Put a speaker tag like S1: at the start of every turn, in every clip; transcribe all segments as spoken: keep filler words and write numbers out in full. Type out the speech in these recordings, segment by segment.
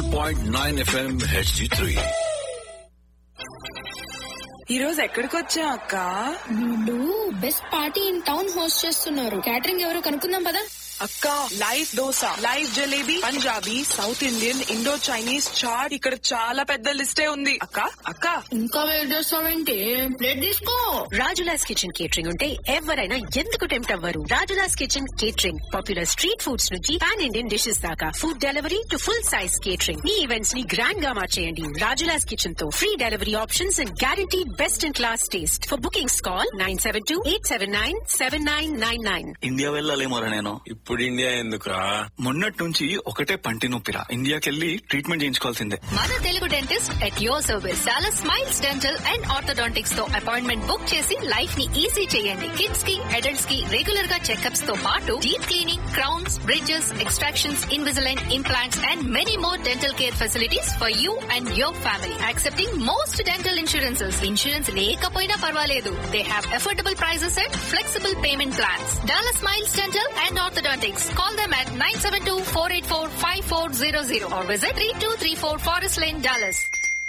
S1: point nine F M H D three.
S2: ఈ రోజు ఎక్కడికి వచ్చా అక్క?
S3: వీళ్ళు best party in town host చేస్తున్నారు. క్యాటరింగ్ ఎవరో కనుక్కుందాం పదా.
S2: అక్క, live dosa, live jalebi, Punjabi, south Indian, Indo Chinese, chat, ఇక్కడ చాలా పెద్ద లిస్టే ఉంది. అక్క అక్క
S3: ఇంకా వెయిట్ చేస్తావేంటి? ప్లేట్ తీసుకో.
S4: రాజులాస్ కిచెన్ కేటరింగ్ ఉంటే ఎవరైనా ఎందుకు టెంప్ట్ అవ్వరు? Rajula's kitchen catering popular street foods నుంచి పాన్ ఇండియన్ డిషెస్ దాకా, food delivery to full size catering. Me events ని గ్రాండ్ గా మార్చేయండి రాజులాస్ కిచెన్ తో. Free delivery options and guarantee best in class taste. For bookings call nine seven two eight seven nine seven nine nine nine.
S5: India వెళ్ళాలేమోరా నేను.
S6: ఇప్పుడు India ఎందుకురా?
S5: మొన్నటి నుంచి ఒకటే పంటి నొప్పిరా. ఇండియాకెళ్ళి ట్రీట్మెంట్ చేయించుకోవాల్సిందే.
S7: మన Telugu dentist at your service. చాలా స్మైల్స్ డెంటల్ అండ్ ఆర్థోడాంటిక్స్ తో అపాయింట్మెంట్ బుక్ చేసి లైఫ్ ని ఈజీ చేయండి. కిడ్స్ కి, అడల్ట్స్ కి రెగ్యులర్ గా చెకప్స్ తో పాటు deep cleaning, crowns, bridges, extractions, Invisalign implants and many more dental care facilities for you and your family. Accepting most dental insurances. Insurance లేకపోయినా పర్వాలేదు. They have affordable prices and flexible payment plans. Dallas smiles dental and orthodontics. Call them at nine seven two, four eight four, five four zero zero or visit three two three four Forest Lane, Dallas.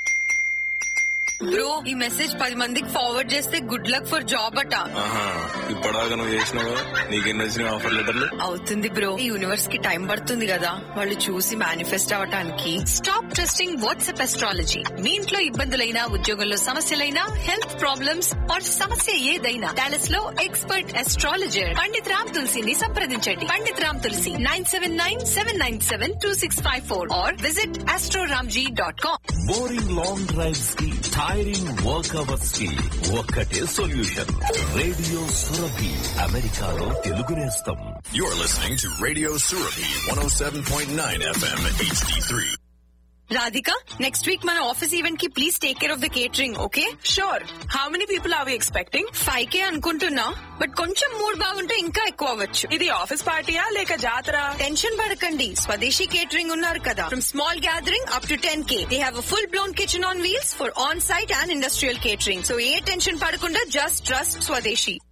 S8: Bro, ఈ message పది మందికి forward చేస్తే good luck for job అట.
S6: ఇప్పటిదాకా నువ్వు చేసినావు, నీకెన్ని వచ్చినాయి ఆఫర్ లెటర్లు?
S8: అవుతుంది బ్రో, ఈ యూనివర్స్ కి టైం పడుతుంది కదా వాళ్ళు చూసి మేనిఫెస్ట్ అవటానికి.
S7: Stop trusting WhatsApp astrology. మీ ఇంట్లో ఇబ్బందులైనా, ఉద్యోగంలో సమస్యలైనా, హెల్త్ ప్రాబ్లమ్స్ ఆర్ సమస్య ఏదైనా, డాలస్ లో ఎక్స్పర్ట్ అస్ట్రాలజర్ పండిత్ రామ్ తులసిని సంప్రదించండి. పండిత్ రామ్ తులసి nine seven nine seven nine seven two six five four are visit Astroramji dot com.
S1: Boring long drives కి, టైరింగ్ వర్క్ అవర్స్ కి ఒక్కటే సొల్యూషన్. రేడియో సురభి, అమెరికాలో తెలుగు నేస్తం.
S9: You're listening to Radio Surabhi one oh seven point nine F M H D three.
S8: Radhika, next week మన office event కి please take care of the catering, okay?
S2: Sure. How many people are we expecting?
S8: Five కే అనుకుంటున్నా, but కొంచెం mood బాగుంటే ఇంకా ఎక్కువ అవ్వచ్చు.
S2: ఇది office పార్టీయా లేక జాతర?
S8: టెన్షన్ పడకండి, స్వదేశీ కేటరింగ్ ఉన్నారు కదా. From small gathering up to ten K they have a full blown kitchen on wheels for on site and industrial catering. So A tension పడకుండా జస్ట్ ట్రస్ట్ స్వదేశీ.